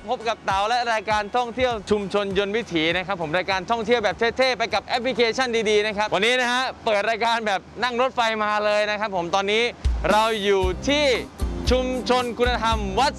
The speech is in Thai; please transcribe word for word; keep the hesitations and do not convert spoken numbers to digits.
พบกับเต๋าและรายการท่องเที่ยวชุมชนยนต์วิถีนะครับผมรายการท่องเที่ยวแบบเท่ๆไปกับแอปพลิเคชันดีๆนะครับวันนี้นะฮะเปิดรายการแบบนั่งรถไฟมาเลยนะครับผมตอนนี้เราอยู่ที่ชุมชนคุณธรรมวัด